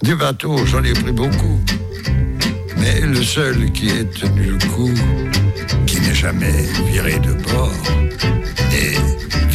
Des bateaux, j'en ai pris beaucoup. Mais le seul qui ait tenu le coup, qui n'est jamais viré de bord, et